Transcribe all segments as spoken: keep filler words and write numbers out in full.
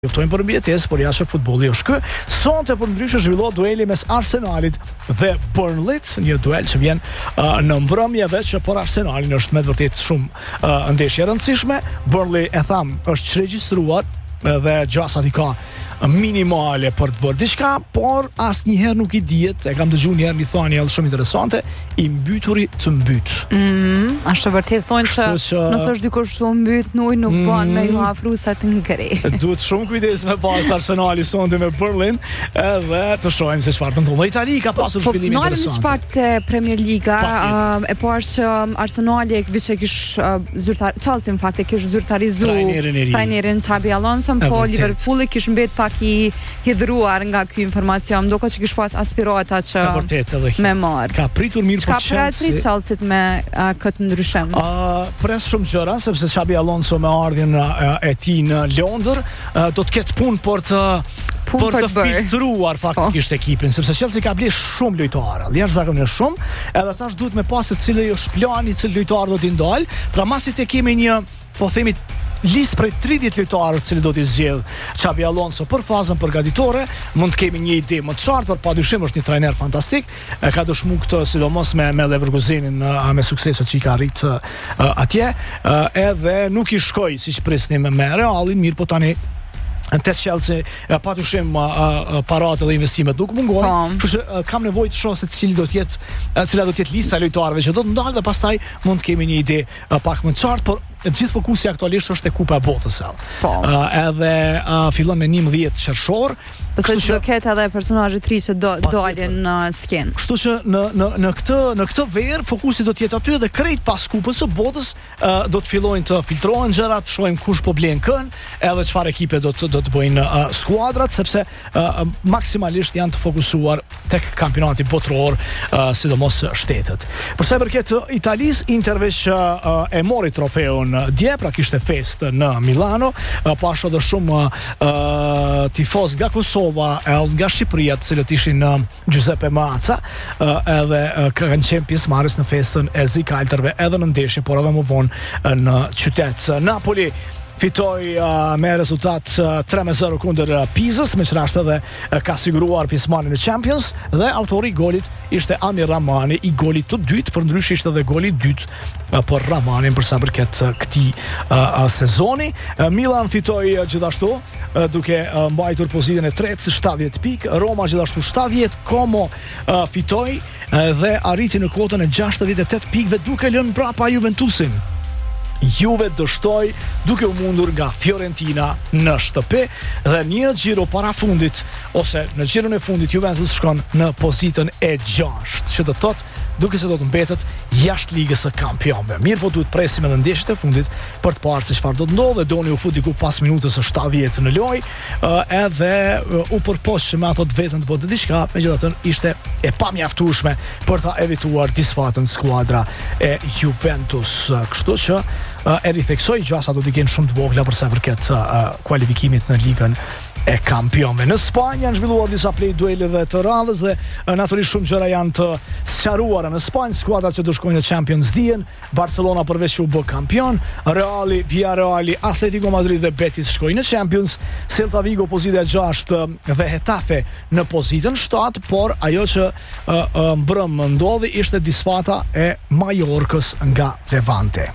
Joftojmë për mbjetesë, por jashtë futbolli është ky. Sonte për ndryshe zhvillohet dueli mes Arsenalit dhe Burnleyt, një duel që vjen uh, në mbrëmje dhe që por Arsenalin është me të vërtetë shumë uh, ndeshje e rëndësishme. Burnley e tham është regjistruar dhe gjasat i ka minimale për të bërë diçka, por asnjëherë nuk i dihet, e kam dëgjuar një herë një thënie edhe shumë interesante, i mbyturi të mbyt. Mm, është vërtet thonë që, që nëse është dikush të mbyt në ujë nuk mm, bën me ju afru sa të ngri. Duhet shumë kujdes me pas Arsenali sonte me Burnley, edhe të shohim se çfarë ndodh. Në Itali ka pasur po, zhvillime po, interesante. Po, pak te Premier Liga, uh, e po është uh, Arsenali e vishë kish uh, zyrtar, Chelsea në fakt e kish zyrtarizuar trajnerin Xabi Alonso, po Liverpooli kish mbet pak i hidhruar nga ky informacion, duke që kish pas aspirata që vërtet edhe me marr. Ka pritur mirë për Chelsea. Ka Chelsea me uh, këtë ndryshim. Uh, pres shumë gjëra sepse Xabi Alonso me ardhjen uh, e tij në Londër uh, do të ketë punë për të Pun për të filtruar faktikisht ekipin, sepse Chelsea ka bler shumë lojtarë, jashtëzakonisht shumë, edhe tash duhet me pas se cili është plani, cili lojtar do t'i ndal. Pra masi të kemi një, po themi, listë prej tridhjetë lojtarë që do t'i zgjedh Xabi Alonso për fazën përgatitore, mund të kemi një ide më të qartë, por padyshim është një trajner fantastik, e ka dëshmu këtë sidomos me me Leverkusenin me sukseset që i ka arrit uh, atje, uh, edhe nuk i shkoi siç prisnim me Realin, mirë po tani te Chelsea patyshim paratë dhe investimet nuk mungojnë, kështu që kam nevojë të shoh se cili do të jetë cila do të jetë lista e lojtarëve që do të ndalë dhe pastaj mund të kemi një ide pak më të qartë, por gjithë fokusi aktualisht është te Kupa e Botës. Po. Uh, edhe uh, fillon me njëmbëdhjetë qershor. Kështu që do ketë edhe personazhe të ri që do dalin në sken. Kështu që në në në këtë në këtë verë fokusi do të jetë aty dhe krejt pas Kupës së Botës uh, do të fillojnë të filtrohen gjërat, shohim kush po blen kën, edhe çfarë ekipe do të do të bëjnë uh, skuadrat, sepse uh, maksimalisht janë të fokusuar tek kampionati botror, uh, sidomos shtetet. Për sa i përket Italisë, Inter veç uh, e mori trofeun dje, pra kishte fest në Milano, uh, pasha dhe shumë uh, tifoz nga Kosova e nga Shqipëria, të cilët ishin në uh, Giuseppe Meazza, uh, edhe uh, kanë qenë pjesëmarrës në festën e zi kaltërve edhe në ndeshje, por edhe më vonë uh, në qytet. Napoli fitoi uh, me rezultat uh, tre me zero kundër uh, Pizës, me qëra është edhe uh, ka siguruar pjesëmarrjen në Champions, dhe autori i golit ishte Amir Ramani, i golit të dytë, për ndryshe ishte edhe goli i dytë uh, për Ramanin për sa përket uh, këtij uh, uh, sezoni. Uh, Milan fitoi uh, gjithashtu uh, duke uh, mbajtur pozitën e tretë, shtatëdhjetë pikë. Roma gjithashtu shtatëdhjetë, Como uh, fitoi uh, dhe arriti në kotën e gjashtëdhjetë e tetë pikëve duke lënë mbrapa Juventusin. Juve dështoi duke u mundur nga Fiorentina në shtëpi dhe një xhiro parafundit ose në xhiron e fundit Juventus shkon në pozitën e gjashtë, që do të thotë duke se do të mbetet jashtë ligës së kampionëve. Mirë po duhet presim edhe ndeshjet e fundit për të parë se çfarë do të ndodhë. Doni u fut diku pas minutës së shtatëdhjetë në lojë, uh, edhe uh, u përpoq me ato të vetën të bëte diçka, megjithatë ishte e pamjaftueshme për ta evituar disfatën skuadra e Juventus. Uh, kështu që uh, e ritheksoi gjasa do të kenë shumë të vogla për sa përket uh, kualifikimit në ligën e kampionëve. Në Spanjë janë zhvilluar disa play dueleve të radhës dhe natyrisht shumë gjëra janë të sqaruara në Spanjë. Skuadrat që do shkojnë në Champions dihen, Barcelona përveç që u bë kampion, Reali, Villarreali, Atletico Madrid dhe Betis shkojnë në Champions, Celta Vigo pozita e gjashtë dhe Getafe në pozitën shtatë, por ajo që uh, uh, mbrëm ndodhi ishte disfata e Mallorcës nga Levante.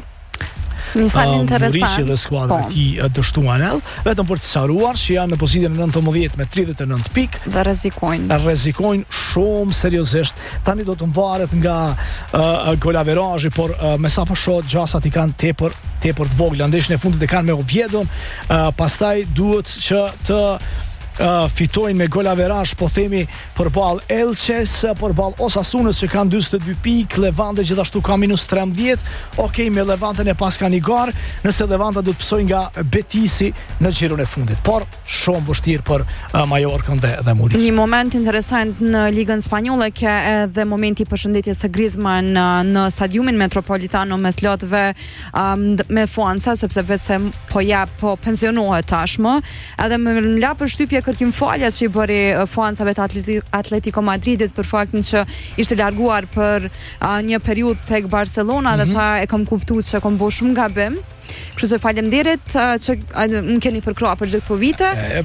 Nisani uh, interesant. Muriqi dhe skuadra e tij uh, dështuan edhe, vetëm për të sqaruar që janë në pozitën e nëntëmbëdhjetë me tridhjetë e nëntë pikë. Dhe rrezikojnë. Rrezikojnë shumë seriozisht. Tani do të mvaret nga uh, golaverazhi, por uh, me sa po shoh gjasat i kanë tepër tepër të vogla. Ndeshjen e fundit e kanë me Oviedon, uh, pastaj duhet që të Uh, fitojnë me golaverazh, po themi përballë Elches, përballë Osasunës që kanë njëzet e dy pikë, Levante gjithashtu ka minus trembëdhjetë. Okej, me Levanten e pas ka një garë, nëse Levante do të pësoj nga Betisi në xhiron e fundit. Por shumë vështirë për uh, Mallorcën dhe, dhe Muriqi. Një moment interesant në Ligën Spanjolle ka edhe momenti i përshëndetjes së Griezmann në, në stadiumin Metropolitano mes lotëve um, me Fuansa, sepse vetë se po jap po pensionohet tashmë, edhe më la përshtypje kërkim faljes që i bëri fansave të Atleti Atletico Madridit për faktin që ishte larguar për uh, një periudhë tek Barcelona mm-hmm. dhe ta e kam kuptuar se kam bërë shumë gabim. Kështu që faleminderit uh, që uh, më keni përkrahur për gjithë këto vite.